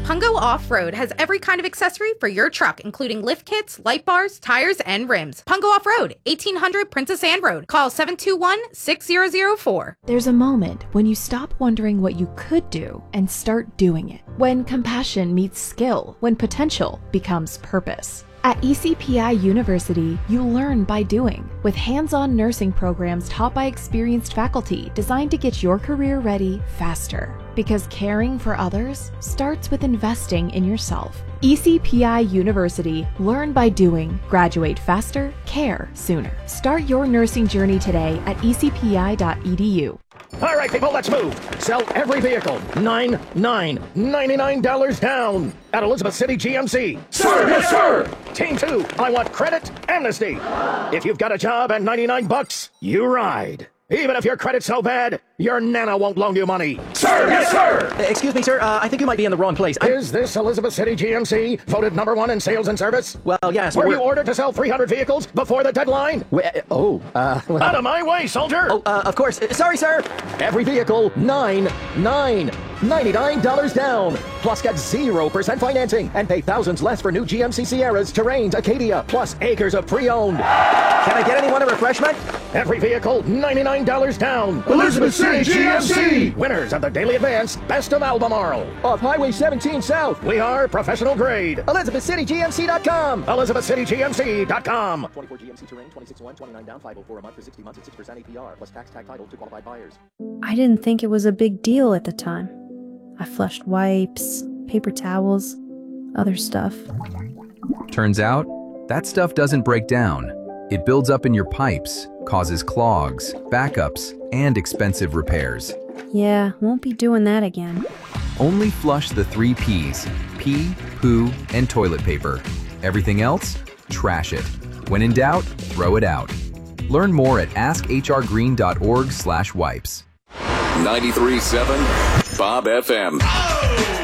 Pungo Off-Road has every kind of accessory for your truck, including lift kits, light bars, tires, and rims. Pungo Off-Road, 1800 Princess Anne Road. Call 721-6004. There's a moment when you stop wondering what you could do and start doing it. When compassion meets skill, when potential becomes purpose. At ECPI University, you learn by doing, with hands-on nursing programs taught by experienced faculty designed to get your career ready faster. Because caring for others starts with investing in yourself. ECPI University. Learn by doing. Graduate faster. Care sooner. Start your nursing journey today at ecpi.edu. All right, people, let's move. Sell every vehicle. $99 down at Elizabeth City GMC. Sir, yes, sir. Team 2, I want credit amnesty. If you've got a job and $99, you ride. Even if your credit's so bad, your nana won't loan you money. Sir, yes, sir. Excuse me, sir. I think you might be in the wrong place. Is this Elizabeth City GMC voted #1 in sales and service? Well, yes. Were you ordered to sell 300 vehicles before the deadline? Well, Out of my way, soldier! Oh, of course. Sorry, sir. Every vehicle, $99 down. Plus get 0% financing and pay thousands less for new GMC Sierras, Terrains, Acadia, plus acres of pre-owned. Can I get anyone a refreshment? Every vehicle, $99 down. Elizabeth City GMC. Winners of the Daily Advance Best of Albemarle. Off Highway 17 South. We are professional grade. ElizabethCityGMC.com. ElizabethCityGMC.com. 24 GMC Terrain, 26.1, 29 down, 504 a month for 60 months at 6% APR, plus tax tag title to qualified buyers. I didn't think it was a big deal at the time. I flushed wipes, paper towels, other stuff. Turns out, that stuff doesn't break down. It builds up in your pipes, causes clogs, backups, and expensive repairs. Yeah, won't be doing that again. Only flush the 3 Ps: pee, poo, and toilet paper. Everything else? Trash it. When in doubt, throw it out. Learn more at askhrgreen.org/wipes. 93.7 Bob FM.